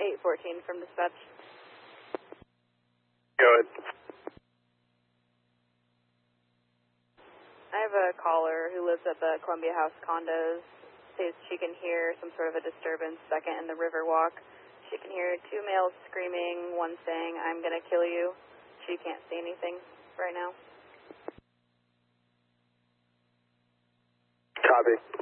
814 from dispatch. Go ahead. I have a caller who lives at the Columbia House condos. Says she can hear some sort of a disturbance second in the Riverwalk. She can hear two males screaming, one saying, "I'm going to kill you." She can't see anything right now. Copy.